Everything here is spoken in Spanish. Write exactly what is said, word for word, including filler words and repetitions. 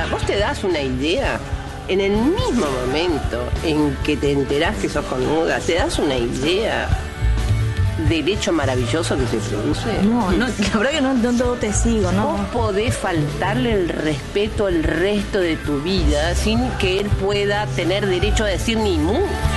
Ahora, vos te das una idea. En el mismo momento en que te enterás que sos cornuda, te das una idea del hecho maravilloso que se produce. No, no, la verdad que no, no, no te sigo, ¿no? Vos podés faltarle el respeto el resto de tu vida sin que él pueda tener derecho a decir ni mu.